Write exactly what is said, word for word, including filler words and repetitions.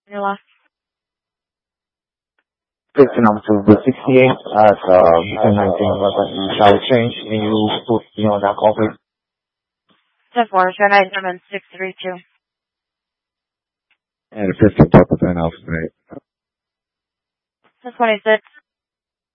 You lost. fifteen up to the sixty-eight at uh, ten nineteen, but you shall change and you put me on that call, please. ten four, show nine seven six three two. And fifteen Delta ten Alpha eight. ten twenty-six.